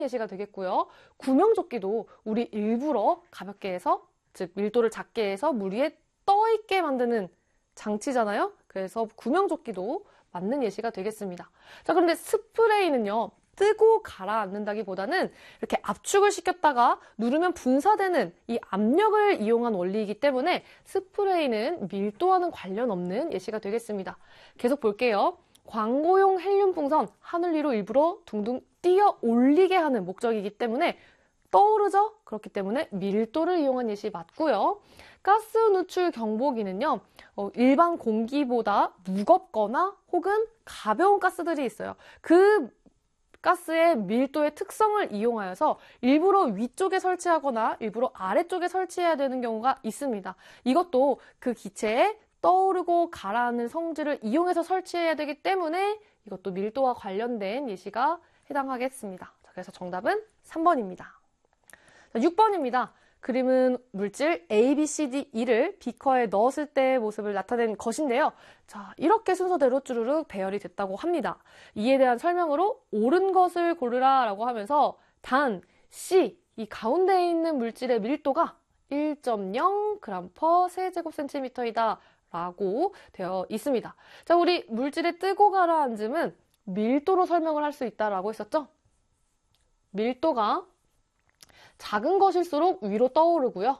예시가 되겠고요. 구명조끼도 우리 일부러 가볍게 해서, 즉 밀도를 작게 해서 물 위에 떠있게 만드는 장치잖아요. 그래서 구명조끼도 맞는 예시가 되겠습니다. 자, 그런데 스프레이는요, 뜨고 가라앉는다기보다는 이렇게 압축을 시켰다가 누르면 분사되는 이 압력을 이용한 원리이기 때문에 스프레이는 밀도와는 관련 없는 예시가 되겠습니다. 계속 볼게요. 광고용 헬륨 풍선, 하늘 위로 일부러 둥둥 뛰어 올리게 하는 목적이기 때문에 떠오르죠? 그렇기 때문에 밀도를 이용한 예시 맞고요. 가스 누출 경보기는요, 일반 공기보다 무겁거나 혹은 가벼운 가스들이 있어요. 그 가스의 밀도의 특성을 이용하여서 일부러 위쪽에 설치하거나 일부러 아래쪽에 설치해야 되는 경우가 있습니다. 이것도 그 기체에 떠오르고 가라앉는 성질을 이용해서 설치해야 되기 때문에 이것도 밀도와 관련된 예시가 해당하겠습니다. 그래서 정답은 3번입니다. 6번입니다. 그림은 물질 A, B, C, D, E를 비커에 넣었을 때의 모습을 나타낸 것인데요. 자, 이렇게 순서대로 쭈루룩 배열이 됐다고 합니다. 이에 대한 설명으로 옳은 것을 고르라 라고 하면서 단 C, 이 가운데에 있는 물질의 밀도가 1.0g/. 세제곱센티미터이다 라고 되어 있습니다. 자, 우리 물질의 뜨고 가라앉음은 밀도로 설명을 할 수 있다라고 했었죠? 밀도가 작은 것일수록 위로 떠오르고요.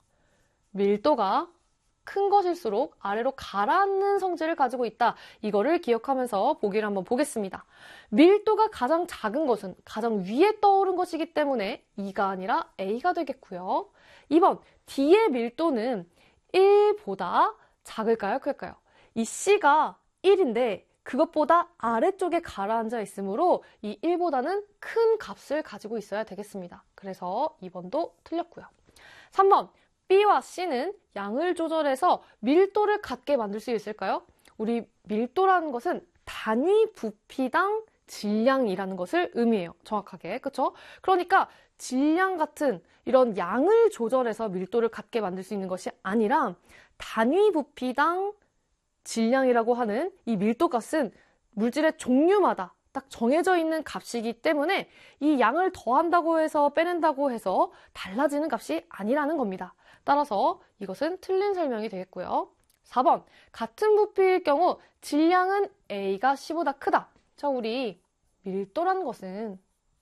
밀도가 큰 것일수록 아래로 가라앉는 성질을 가지고 있다. 이거를 기억하면서 보기를 한번 보겠습니다. 밀도가 가장 작은 것은 가장 위에 떠오른 것이기 때문에 2가 아니라 A가 되겠고요. 2번, D의 밀도는 1보다 작을까요? 클까요? 이 C가 1인데 그것보다 아래쪽에 가라앉아 있으므로 이 1보다는 큰 값을 가지고 있어야 되겠습니다. 그래서 2번도 틀렸고요. 3번, B와 C는 양을 조절해서 밀도를 같게 만들 수 있을까요? 우리 밀도라는 것은 단위 부피당 질량이라는 것을 의미해요. 정확하게. 그렇죠? 그러니까 질량 같은 이런 양을 조절해서 밀도를 같게 만들 수 있는 것이 아니라 단위 부피당 질량이라고 하는 이 밀도값은 물질의 종류마다 딱 정해져 있는 값이기 때문에 이 양을 더한다고 해서 빼낸다고 해서 달라지는 값이 아니라는 겁니다. 따라서 이것은 틀린 설명이 되겠고요. 4번, 같은 부피일 경우 질량은 A가 C보다 크다. 자, 우리 밀도라는 것은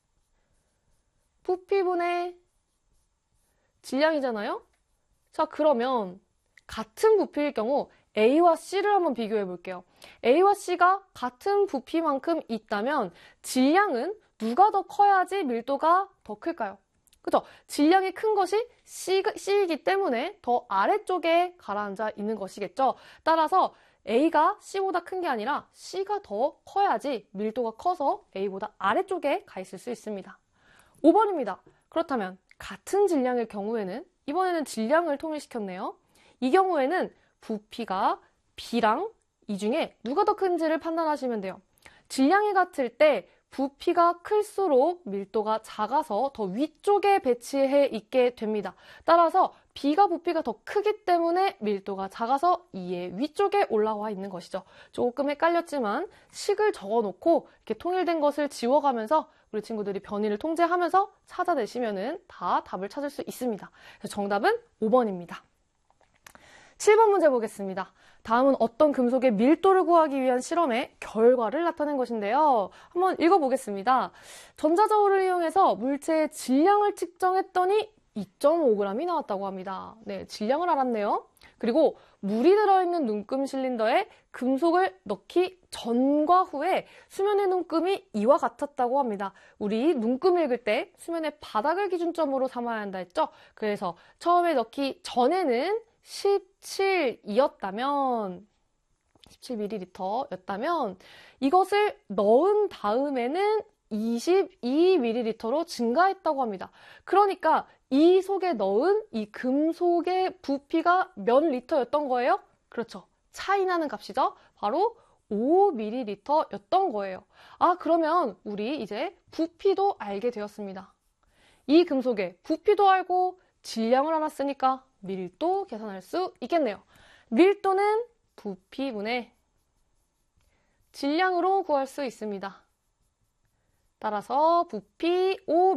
부피분의 질량이잖아요? 자, 그러면 같은 부피일 경우 A와 C를 한번 비교해 볼게요. A와 C가 같은 부피만큼 있다면 질량은 누가 더 커야지 밀도가 더 클까요? 그죠? 질량이 큰 것이 C이기 때문에 더 아래쪽에 가라앉아 있는 것이겠죠. 따라서 A가 C보다 큰 게 아니라 C가 더 커야지 밀도가 커서 A보다 아래쪽에 가 있을 수 있습니다. 5번입니다. 그렇다면 같은 질량일 경우에는 이번에는 질량을 통일시켰네요. 이 경우에는 부피가 B랑 이 중에 누가 더 큰지를 판단하시면 돼요. 질량이 같을 때 부피가 클수록 밀도가 작아서 더 위쪽에 배치해 있게 됩니다. 따라서 B가 부피가 더 크기 때문에 밀도가 작아서 E의 위쪽에 올라와 있는 것이죠. 조금 헷갈렸지만 식을 적어놓고 이렇게 통일된 것을 지워가면서 우리 친구들이 변이를 통제하면서 찾아내시면 다 답을 찾을 수 있습니다. 그래서 정답은 5번입니다. 7번 문제 보겠습니다. 다음은 어떤 금속의 밀도를 구하기 위한 실험의 결과를 나타낸 것인데요. 한번 읽어보겠습니다. 전자저울을 이용해서 물체의 질량을 측정했더니 2.5g이 나왔다고 합니다. 네, 질량을 알았네요. 그리고 물이 들어있는 눈금 실린더에 금속을 넣기 전과 후에 수면의 눈금이 이와 같았다고 합니다. 우리 눈금 읽을 때 수면의 바닥을 기준점으로 삼아야 한다 했죠? 그래서 처음에 넣기 전에는 17이었다면 17ml였다면 이것을 넣은 다음에는 22ml로 증가했다고 합니다. 그러니까 이 속에 넣은 이 금속의 부피가 몇 리터였던 거예요? 그렇죠. 차이 나는 값이죠. 바로 5ml였던 거예요. 아, 그러면 우리 이제 부피도 알게 되었습니다. 이 금속의 부피도 알고 질량을 알았으니까 밀도 계산할 수 있겠네요. 밀도는 부피분의 질량으로 구할 수 있습니다. 따라서 부피 5